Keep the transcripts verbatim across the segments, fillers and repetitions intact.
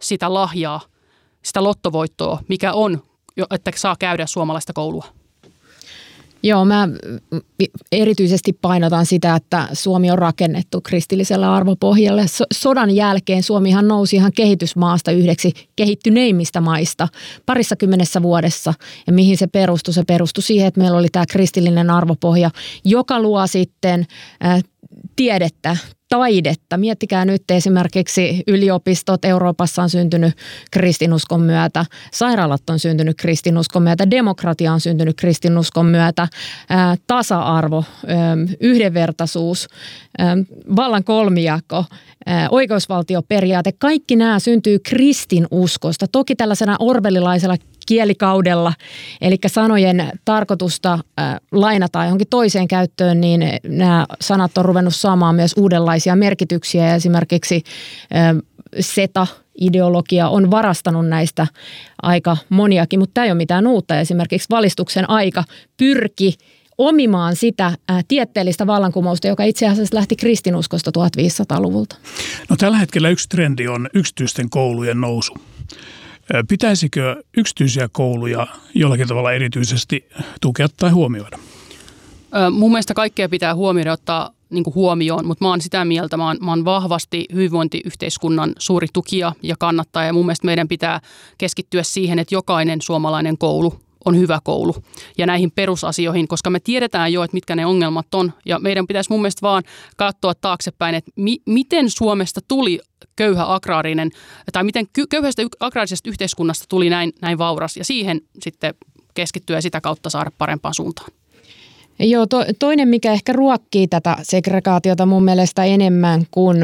sitä lahjaa, sitä lottovoittoa, mikä on, että saa käydä suomalaista koulua? Joo, mä erityisesti painotan sitä, että Suomi on rakennettu kristillisellä arvopohjalle. Sodan jälkeen Suomihan nousi ihan kehitysmaasta yhdeksi kehittyneimmistä maista parissa kymmenessä vuodessa. Ja mihin se perustui? Se perustui siihen, että meillä oli tämä kristillinen arvopohja, joka luo sitten äh, tiedettä, taidetta. Miettikää nyt esimerkiksi yliopistot Euroopassa on syntynyt kristinuskon myötä, sairaalat on syntynyt kristinuskon myötä, demokratia on syntynyt kristinuskon myötä, ää, tasa-arvo, ää, yhdenvertaisuus, ää, vallan kolmijako, ää, oikeusvaltioperiaate, kaikki nämä syntyy kristinuskosta. Toki tällaisena orwellilaisella kielikaudella, eli sanojen tarkoitusta äh, lainataan johonkin toiseen käyttöön, niin nämä sanat on ruvennut saamaan myös uudenlaisia merkityksiä. Ja esimerkiksi äh, SETA-ideologia on varastanut näistä aika moniakin, mutta tämä ei ole mitään uutta. Esimerkiksi valistuksen aika pyrki omimaan sitä äh, tieteellistä vallankumousta, joka itse asiassa lähti kristinuskosta viisitoistasataluvulta. No tällä hetkellä yksi trendi on yksityisten koulujen nousu. Pitäisikö yksityisiä kouluja jollakin tavalla erityisesti tukea tai huomioida? Mun mielestä kaikkea pitää huomioida, ottaa niin kuin huomioon, mutta mä oon sitä mieltä, mä oon, mä oon vahvasti hyvinvointiyhteiskunnan suuri tukija ja kannattaja. Ja mun mielestä meidän pitää keskittyä siihen, että jokainen suomalainen koulu on hyvä koulu ja näihin perusasioihin, koska me tiedetään jo, että mitkä ne ongelmat on. Ja meidän pitäisi mun mielestä vaan katsoa taaksepäin, että mi- miten Suomesta tuli köyhä agraarinen, tai miten köyhästä agraarisesta yhteiskunnasta tuli näin, näin vauras, ja siihen sitten keskittyä ja sitä kautta saada parempaan suuntaan. Joo, to, toinen, mikä ehkä ruokkii tätä segregaatiota mun mielestä enemmän kuin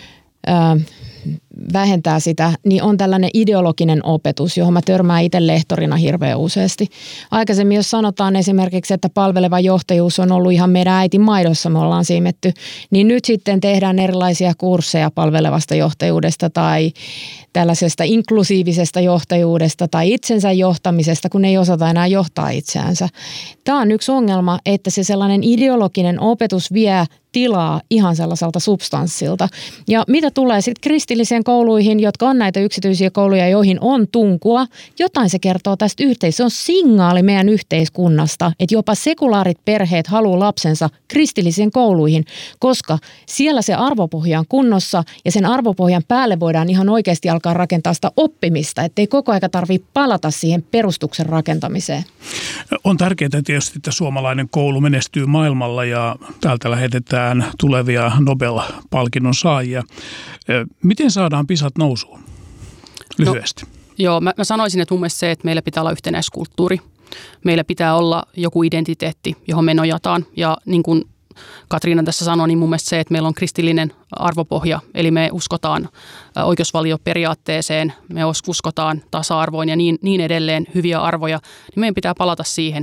äh, vähentää sitä, niin on tällainen ideologinen opetus, johon mä törmään itse lehtorina hirveän useasti. Aikaisemmin, jos sanotaan esimerkiksi, että palveleva johtajuus on ollut ihan meidän äitin maidossa, me ollaan siimetty, niin nyt sitten tehdään erilaisia kursseja palvelevasta johtajuudesta tai tällaisesta inklusiivisesta johtajuudesta tai itsensä johtamisesta, kun ei osata enää johtaa itseänsä. Tämä on yksi ongelma, että se sellainen ideologinen opetus vie tilaa ihan sellaiselta substanssilta. Ja mitä tulee sitten kristilliseen kouluihin, jotka on näitä yksityisiä kouluja, joihin on tunkua, jotain se kertoo tästä yhteisöstä. Se on signaali meidän yhteiskunnasta, että jopa sekulaarit perheet haluaa lapsensa kristillisiin kouluihin, koska siellä se arvopohja on kunnossa ja sen arvopohjan päälle voidaan ihan oikeasti alkaa rakentaa sitä oppimista, ettei koko aika tarvitse palata siihen perustuksen rakentamiseen. On tärkeää tietysti, että suomalainen koulu menestyy maailmalla ja täältä lähetetään tulevia Nobel-palkinnon saajia. Miten saadaan PISAt nousuun? Lyhyesti. No, joo, mä, mä sanoisin, että mun mielestä se, että meillä pitää olla yhtenäiskulttuuri. Meillä pitää olla joku identiteetti, johon me nojataan. Ja niin kuin Katriina tässä sanoi, niin mun mielestä se, että meillä on kristillinen arvopohja, eli me uskotaan oikeusvalioperiaatteeseen, me uskotaan tasa-arvoon ja niin, niin edelleen hyviä arvoja, niin meidän pitää palata siihen,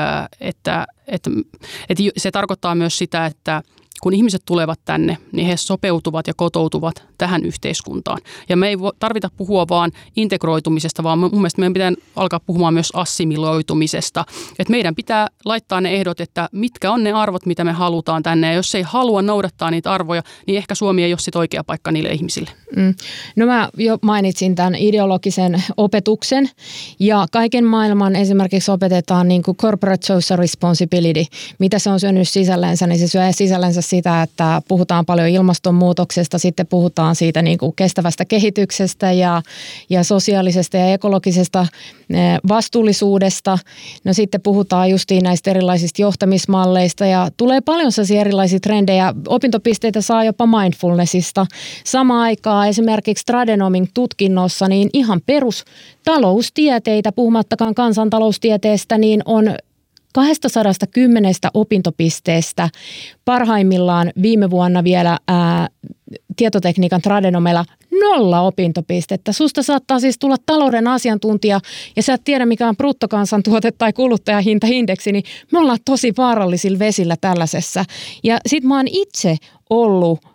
että, että, että se tarkoittaa myös sitä, että kun ihmiset tulevat tänne, niin he sopeutuvat ja kotoutuvat tähän yhteiskuntaan. Ja me ei tarvita puhua vaan integroitumisesta, vaan mun mielestä meidän pitää alkaa puhumaan myös assimiloitumisesta. Että meidän pitää laittaa ne ehdot, että mitkä on ne arvot, mitä me halutaan tänne. Ja jos ei halua noudattaa niitä arvoja, niin ehkä Suomi ei ole sit oikea paikka niille ihmisille. Mm. No mä jo mainitsin tämän ideologisen opetuksen. Ja kaiken maailman esimerkiksi opetetaan niin kuin corporate social responsibility. Mitä se on syönyt sisällänsä, niin se syö sisällänsä sitä, että puhutaan paljon ilmastonmuutoksesta, sitten puhutaan siitä niin kuin kestävästä kehityksestä ja, ja sosiaalisesta ja ekologisesta vastuullisuudesta. No sitten puhutaan justiin näistä erilaisista johtamismalleista ja tulee paljon sellaisia erilaisia trendejä. Opintopisteitä saa jopa mindfulnessista. Samaan aikaan esimerkiksi Tradenomin tutkinnossa niin ihan perustaloustieteitä, puhumattakaan kansantaloustieteestä, niin on kaksisataakymmenen opintopisteestä parhaimmillaan viime vuonna vielä ää, tietotekniikan Tradenomella nolla opintopistettä. Susta saattaa siis tulla talouden asiantuntija ja sä et tiedä mikä on bruttokansantuote tai kuluttajahintaindeksi, niin me ollaan tosi vaarallisilla vesillä tällaisessa. Ja sit mä oon itse ollut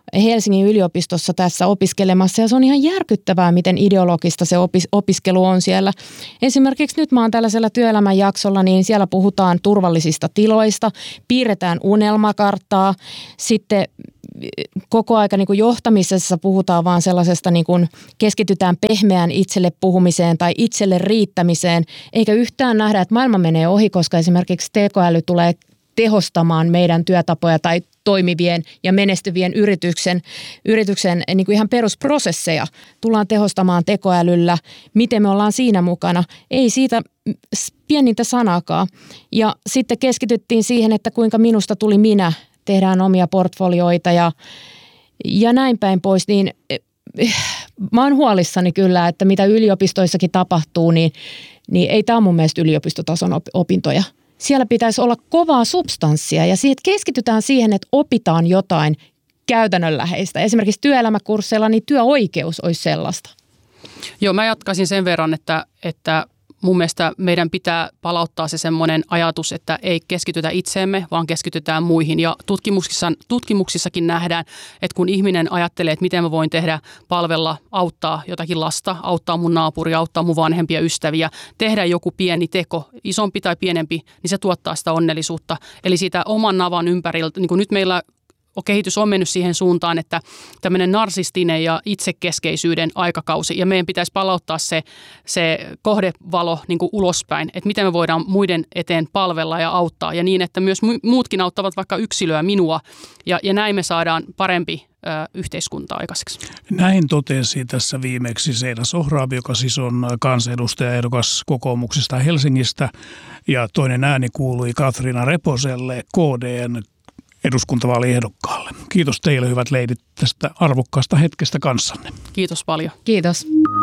Helsingin yliopistossa tässä opiskelemassa ja se on ihan järkyttävää, miten ideologista se opis- opiskelu on siellä. Esimerkiksi nyt mä oon tällaisella työelämän jaksolla, niin siellä puhutaan turvallisista tiloista, piirretään unelmakarttaa, sitten koko aika niin kuin johtamisessa puhutaan vaan sellaisesta, niin kuin keskitytään pehmeään itselle puhumiseen tai itselle riittämiseen, eikä yhtään nähdä, että maailma menee ohi, koska esimerkiksi tekoäly tulee tehostamaan meidän työtapoja tai toimivien ja menestyvien yrityksen, yrityksen niin kuin ihan perusprosesseja tullaan tehostamaan tekoälyllä. Miten me ollaan siinä mukana? Ei siitä pienintä sanaakaan. Ja sitten keskityttiin siihen, että kuinka minusta tuli minä, tehdään omia portfolioita ja, ja näin päin pois. Niin, mä oon huolissani kyllä, että mitä yliopistoissakin tapahtuu, niin, niin ei tämä ole mun mielestä yliopistotason opintoja. Siellä pitäisi olla kovaa substanssia ja siitä keskitytään siihen, että opitaan jotain käytännönläheistä. Esimerkiksi työelämäkursseilla niin työoikeus olisi sellaista. Joo, mä jatkaisin sen verran, että, että mun mielestä meidän pitää palauttaa se semmoinen ajatus, että ei keskitytä itseemme, vaan keskitytään muihin. Ja tutkimuksissa, tutkimuksissakin nähdään, että kun ihminen ajattelee, että miten mä voin tehdä palvella, auttaa jotakin lasta, auttaa mun naapuria, auttaa mun vanhempia ystäviä, tehdä joku pieni teko, isompi tai pienempi, niin se tuottaa sitä onnellisuutta. Eli siitä oman navan ympäriltä, niin kuin nyt meillä kehitys on mennyt siihen suuntaan, että tämmöinen narsistinen ja itsekeskeisyyden aikakausi, ja meidän pitäisi palauttaa se, se kohdevalo niin kuin ulospäin, että miten me voidaan muiden eteen palvella ja auttaa, ja niin, että myös muutkin auttavat vaikka yksilöä, minua, ja, ja näin me saadaan parempi ö, yhteiskunta aikaiseksi. Näin totesi tässä viimeksi Seida Sohrabi, joka siis on kansanedustajaehdokas kokoomuksesta Helsingistä, ja toinen ääni kuului Katriina Reposelle, K D:n eduskuntavaaliehdokkaalle. Kiitos teille, hyvät leidit, tästä arvokkaasta hetkestä kanssanne. Kiitos paljon. Kiitos.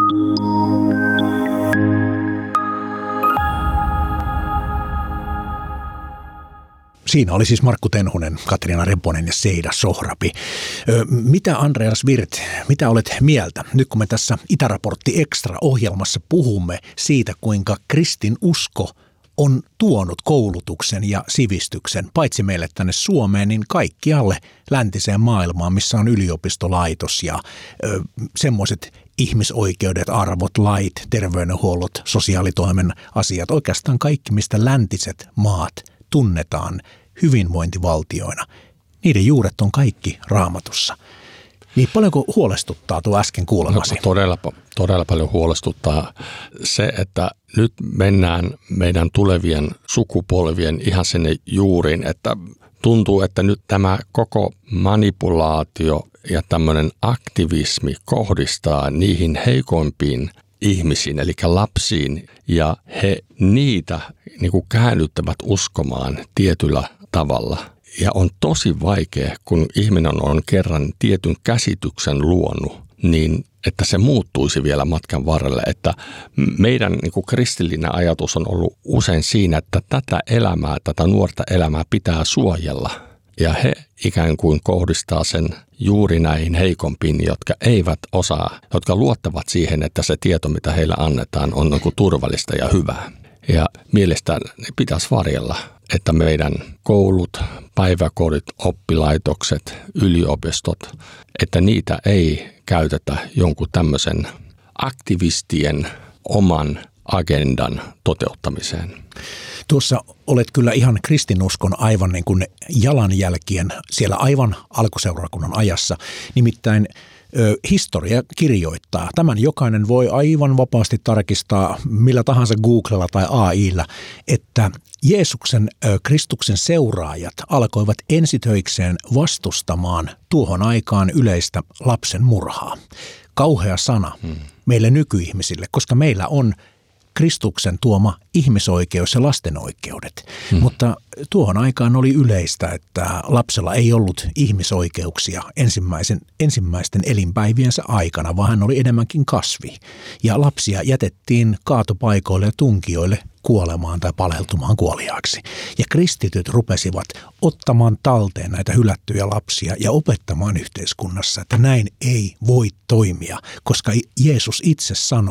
Siinä oli siis Markku Tenhunen, Katriina Reponen ja Seida Sohrabi. Ö, mitä Andreas Wirth, mitä olet mieltä? Nyt kun me tässä Itäraportti Extra-ohjelmassa puhumme siitä, kuinka kristin usko on tuonut koulutuksen ja sivistyksen paitsi meille tänne Suomeen, niin kaikkialle läntiseen maailmaan, missä on yliopistolaitos ja ö, semmoiset ihmisoikeudet, arvot, lait, terveydenhuollot, sosiaalitoimen asiat, oikeastaan kaikki, mistä läntiset maat tunnetaan hyvinvointivaltioina. Niiden juuret on kaikki Raamatussa. Niin paljonko huolestuttaa tuo äsken kuulemasi? No, todella, todella paljon huolestuttaa se, että nyt mennään meidän tulevien sukupolvien ihan sinne juuriin, että tuntuu, että nyt tämä koko manipulaatio ja tämmöinen aktivismi kohdistaa niihin heikoimpiin ihmisiin, eli lapsiin, ja he niitä niin kuin käännyttävät uskomaan tietyllä tavalla. Ja on tosi vaikea, kun ihminen on kerran tietyn käsityksen luonut, niin että se muuttuisi vielä matkan varrelle. Että meidän niin kuin kristillinen ajatus on ollut usein siinä, että tätä elämää, tätä nuorta elämää pitää suojella. Ja he ikään kuin kohdistaa sen juuri näihin heikompiin, jotka eivät osaa, jotka luottavat siihen, että se tieto, mitä heille annetaan, on niin kuin turvallista ja hyvää. Ja mielestäni pitäisi varjella, että meidän koulut, päiväkodit, oppilaitokset, yliopistot, että niitä ei käytetä jonkun tämmöisen aktivistien oman agendan toteuttamiseen. Tuossa olet kyllä ihan kristinuskon aivan niin kuin jalanjälkien siellä aivan alkuseurakunnan ajassa. Nimittäin ö, historia kirjoittaa. Tämän jokainen voi aivan vapaasti tarkistaa millä tahansa Googlella tai A I:llä, että Jeesuksen, ö, Kristuksen seuraajat alkoivat ensitöikseen vastustamaan tuohon aikaan yleistä lapsen murhaa. Kauhea sana hmm. meille nykyihmisille, koska meillä on Kristuksen tuoma ihmisoikeus ja lasten oikeudet. Hmm. Mutta tuohon aikaan oli yleistä, että lapsella ei ollut ihmisoikeuksia ensimmäisen, ensimmäisten elinpäiviensä aikana, vaan hän oli enemmänkin kasvi. Ja lapsia jätettiin kaatopaikoille ja tunkijoille kuolemaan tai paleltumaan kuoliaaksi. Ja kristityt rupesivat ottamaan talteen näitä hylättyjä lapsia ja opettamaan yhteiskunnassa, että näin ei voi toimia, koska Jeesus itse sanoo,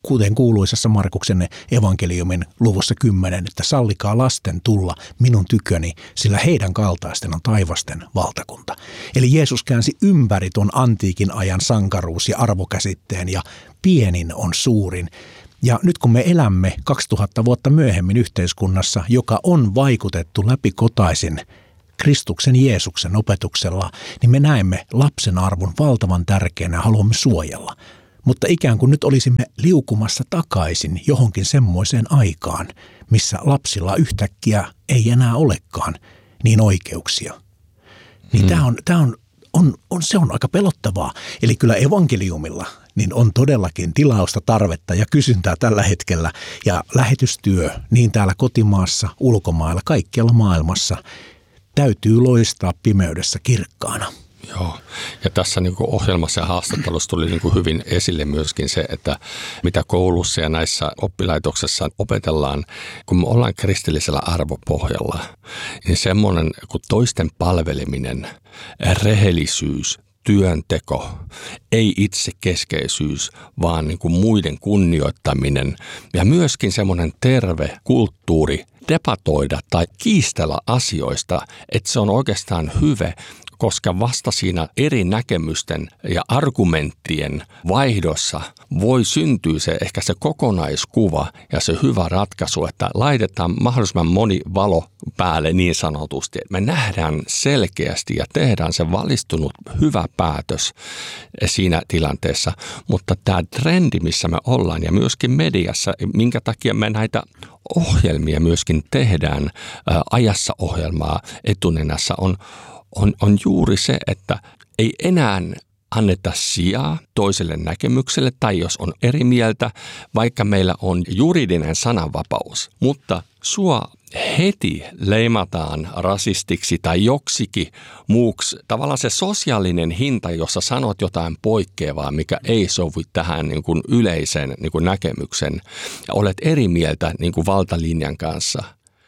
kuten kuuluisassa Markuksen evankeliumin luvussa kymmenen, että sallikaa lasten tulla minun tyköni, sillä heidän kaltaisten on taivasten valtakunta. Eli Jeesus käänsi ympäri tuon antiikin ajan sankaruus- ja arvokäsitteen ja pienin on suurin. Ja nyt kun me elämme kaksituhatta vuotta myöhemmin yhteiskunnassa, joka on vaikutettu läpikotaisin Kristuksen Jeesuksen opetuksella, niin me näemme lapsen arvon valtavan tärkeänä ja haluamme suojella. Mutta ikään kuin nyt olisimme liukumassa takaisin johonkin semmoiseen aikaan, missä lapsilla yhtäkkiä ei enää olekaan niin oikeuksia. Niin hmm. tämä on, tämä on, on, on, se on aika pelottavaa. Eli kyllä evankeliumilla niin on todellakin tilausta, tarvetta ja kysyntää tällä hetkellä. Ja lähetystyö niin täällä kotimaassa, ulkomailla, kaikkialla maailmassa täytyy loistaa pimeydessä kirkkaana. Joo, ja tässä niin kuin ohjelmassa ja haastattelussa tuli niin kuin hyvin esille myöskin se, että mitä koulussa ja näissä oppilaitoksissa opetellaan, kun me ollaan kristillisellä arvopohjalla, niin semmoinen kuin toisten palveleminen, rehellisyys, työnteko, ei itsekeskeisyys, vaan niin kuin muiden kunnioittaminen ja myöskin semmoinen terve kulttuuri debatoida tai kiistellä asioista, että se on oikeastaan hyvä, koska vasta siinä eri näkemysten ja argumenttien vaihdossa voi syntyä se ehkä se kokonaiskuva ja se hyvä ratkaisu, että laitetaan mahdollisimman moni valo päälle niin sanotusti. Me nähdään selkeästi ja tehdään se valistunut hyvä päätös siinä tilanteessa, mutta tämä trendi, missä me ollaan ja myöskin mediassa, minkä takia me näitä ohjelmia myöskin tehdään, ää, ajassa ohjelmaa etunenässä on On, on juuri se, että ei enää anneta sijaa toiselle näkemykselle tai jos on eri mieltä, vaikka meillä on juridinen sananvapaus, mutta sua heti leimataan rasistiksi tai joksikin muuksi. Tavallaan se sosiaalinen hinta, jossa sanot jotain poikkeavaa, mikä ei sovi tähän niin kuin yleisen niin kuin näkemyksen ja olet eri mieltä niin kuin valtalinjan kanssa.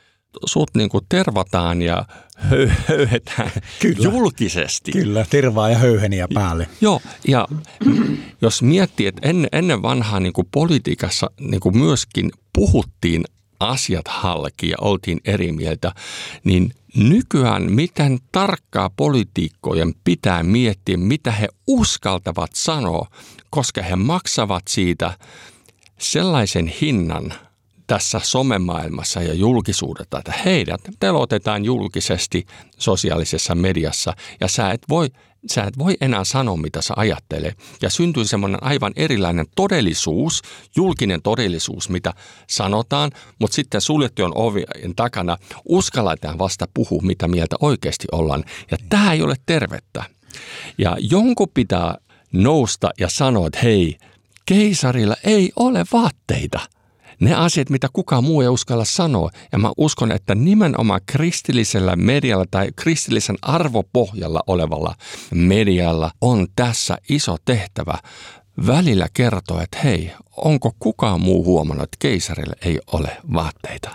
Sut niin kuin tervataan ja höyhetään julkisesti. Kyllä, tervaa ja höyheniä päälle. Joo, ja jos miettii, että ennen, ennen vanhaa niin kuin politiikassa niin kuin myöskin puhuttiin asiat halki ja oltiin eri mieltä, niin nykyään miten tarkkaa poliitikkojen pitää miettiä, mitä he uskaltavat sanoa, koska he maksavat siitä sellaisen hinnan tässä somemaailmassa ja julkisuudessa, että heidät telotetaan julkisesti sosiaalisessa mediassa ja sä et voi, sä et voi enää sanoa, mitä sä ajattelee. Ja syntyy semmoinen aivan erilainen todellisuus, julkinen todellisuus, mitä sanotaan, mutta sitten suljettujen ovien takana uskalletaan vasta puhua, mitä mieltä oikeasti ollaan. Ja tämä ei ole tervettä. Ja jonkun pitää nousta ja sanoa, että hei, keisarilla ei ole vaatteita. Ne asiat, mitä kukaan muu ei uskalla sanoa. Ja mä uskon, että nimenomaan kristillisellä medialla tai kristillisen arvopohjalla olevalla medialla on tässä iso tehtävä välillä kertoa, että hei, onko kukaan muu huomannut, että keisarille ei ole vaatteita?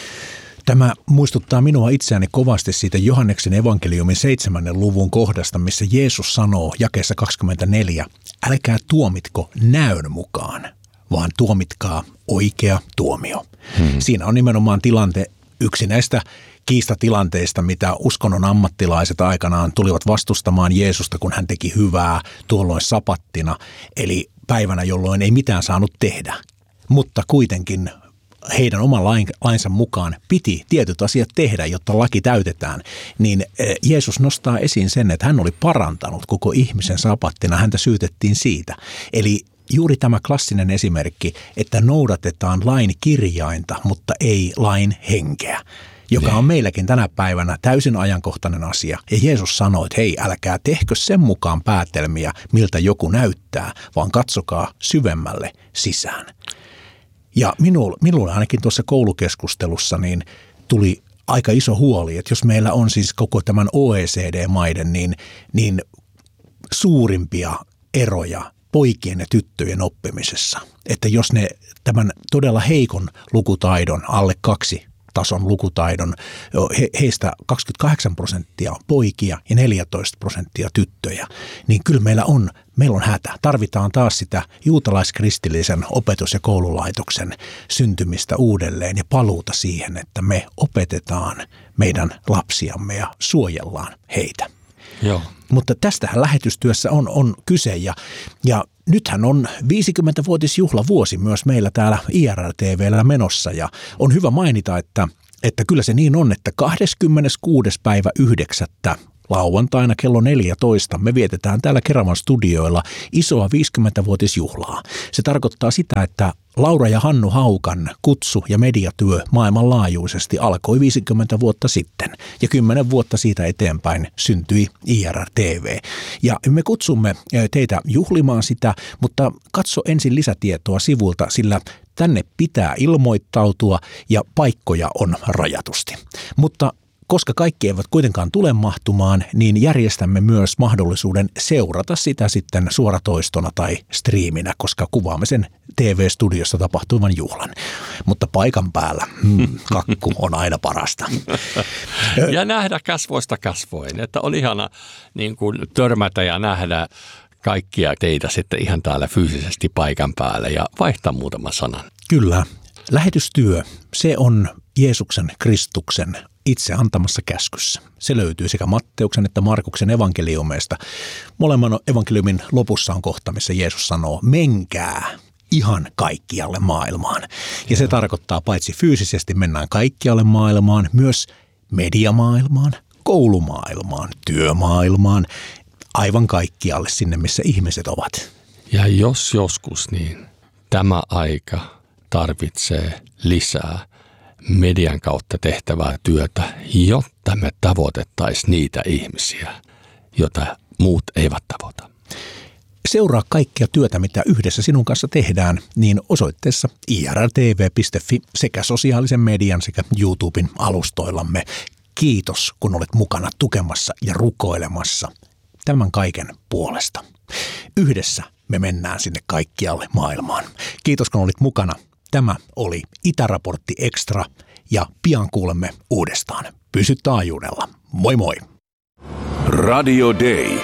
Tämä muistuttaa minua itseäni kovasti siitä Johanneksen evankeliumin seitsemännen luvun kohdasta, missä Jeesus sanoo jakeessa kaksikymmentäneljä, älkää tuomitko näön mukaan, vaan tuomitkaa oikea tuomio. Hmm. Siinä on nimenomaan tilante, yksi näistä kiistatilanteista, mitä uskonnon ammattilaiset aikanaan tulivat vastustamaan Jeesusta, kun hän teki hyvää tuolloin sapattina, eli päivänä, jolloin ei mitään saanut tehdä. Mutta kuitenkin heidän oman lain, lainsa mukaan piti tietyt asiat tehdä, jotta laki täytetään, niin Jeesus nostaa esiin sen, että hän oli parantanut koko ihmisen sapattina, häntä syytettiin siitä. Eli juuri tämä klassinen esimerkki, että noudatetaan lain kirjainta, mutta ei lain henkeä, joka on meilläkin tänä päivänä täysin ajankohtainen asia. Ja Jeesus sanoi, että hei, älkää tehkö sen mukaan päätelmiä, miltä joku näyttää, vaan katsokaa syvemmälle sisään. Ja minulle, minulle ainakin tuossa koulukeskustelussa niin tuli aika iso huoli, että jos meillä on siis koko tämän O E C D-maiden niin, niin suurimpia eroja poikien ja tyttöjen oppimisessa. Että jos ne tämän todella heikon lukutaidon alle kaksi A-tason lukutaidon. He, heistä kaksikymmentäkahdeksan prosenttia on poikia ja neljätoista prosenttia tyttöjä. Niin kyllä meillä on, meillä on hätä. Tarvitaan taas sitä juutalaiskristillisen opetus- ja koululaitoksen syntymistä uudelleen ja paluuta siihen, että me opetetaan meidän lapsiamme ja suojellaan heitä. Joo. Mutta tästähän lähetystyössä on, on kyse ja, ja nythän on viisikymmentävuotisjuhlavuosi myös meillä täällä I R L T V:llä menossa ja on hyvä mainita, että, että kyllä se niin on, että kahdeskymmeneskuudes päivä yhdeksättä lauantaina kello neljätoista me vietetään täällä Keravan studioilla isoa viisikymmentävuotisjuhlaa. Se tarkoittaa sitä, että Laura ja Hannu Haukan kutsu- ja mediatyö maailmanlaajuisesti alkoi viisikymmentä vuotta sitten ja kymmenen vuotta siitä eteenpäin syntyi I R R T V. Ja me kutsumme teitä juhlimaan sitä, mutta katso ensin lisätietoa sivulta, sillä tänne pitää ilmoittautua ja paikkoja on rajatusti. Mutta koska kaikki eivät kuitenkaan tule mahtumaan, niin järjestämme myös mahdollisuuden seurata sitä sitten suoratoistona tai striiminä, koska kuvaamme sen T V-studiossa tapahtuvan juhlan. Mutta paikan päällä hmm, kakku on aina parasta. Ja nähdä kasvoista kasvoin, että on ihana niin kuin törmätä ja nähdä kaikkia teitä sitten ihan täällä fyysisesti paikan päällä ja vaihtaa muutaman sanan. Kyllä. Lähetystyö, se on Jeesuksen Kristuksen itse antamassa käskyssä. Se löytyy sekä Matteuksen että Markuksen evankeliumeista. Molemman evankeliumin lopussa on kohta, missä Jeesus sanoo, menkää ihan kaikkialle maailmaan. Ja se tarkoittaa paitsi fyysisesti mennään kaikkialle maailmaan, myös mediamaailmaan, koulumaailmaan, työmaailmaan, aivan kaikkialle sinne, missä ihmiset ovat. Ja jos joskus, niin tämä aika tarvitsee lisää median kautta tehtävää työtä, jotta me tavoitettaisiin niitä ihmisiä, joita muut eivät tavoita. Seuraa kaikkea työtä, mitä yhdessä sinun kanssa tehdään, niin osoitteessa i r l t v piste f i sekä sosiaalisen median sekä YouTuben alustoillamme. Kiitos, kun olet mukana tukemassa ja rukoilemassa tämän kaiken puolesta. Yhdessä me mennään sinne kaikkialle maailmaan. Kiitos, kun olit mukana. Tämä oli Itäraportti Extra ja pian kuulemme uudestaan. Pysy taajuudella. Moi moi! Radio Day.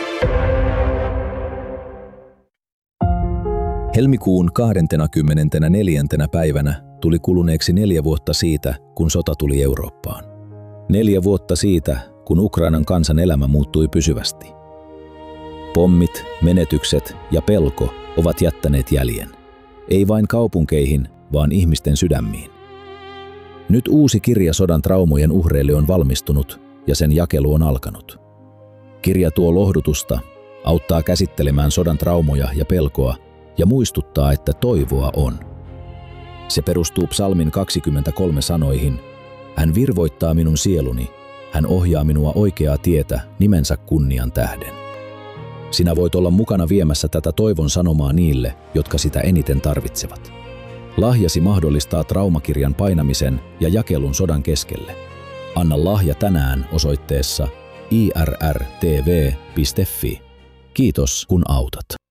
Helmikuun kahdeskymmenesneljäs päivänä tuli kuluneeksi neljä vuotta siitä, kun sota tuli Eurooppaan. Neljä vuotta siitä, kun Ukrainan kansan elämä muuttui pysyvästi. Pommit, menetykset ja pelko ovat jättäneet jäljen. Ei vain kaupunkeihin, vaan ihmisten sydämiin. Nyt uusi kirja sodan traumojen uhreille on valmistunut ja sen jakelu on alkanut. Kirja tuo lohdutusta, auttaa käsittelemään sodan traumoja ja pelkoa ja muistuttaa, että toivoa on. Se perustuu psalmin kaksikymmentäkolme sanoihin, hän virvoittaa minun sieluni, hän ohjaa minua oikeaa tietä nimensä kunnian tähden. Sinä voit olla mukana viemässä tätä toivon sanomaa niille, jotka sitä eniten tarvitsevat. Lahjasi mahdollistaa traumakirjan painamisen ja jakelun sodan keskelle. Anna lahja tänään osoitteessa i r r t v piste f i. Kiitos kun autat.